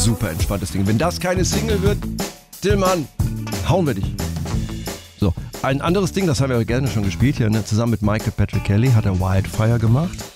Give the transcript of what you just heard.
super entspanntes Ding. Wenn das keine Single wird, Tillmann, hauen wir dich. So, ein anderes Ding, das haben wir gerne schon gespielt hier, ne? Zusammen mit Michael Patrick Kelly hat er Wildfire gemacht.